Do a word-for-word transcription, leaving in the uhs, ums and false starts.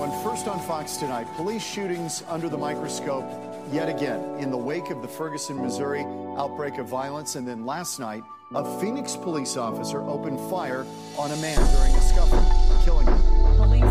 everyone. First on Fox tonight, police shootings under the microscope yet again in the wake of the Ferguson, Missouri outbreak of violence. And then last night, a Phoenix police officer opened fire on a man during a scuffle, killing him. Police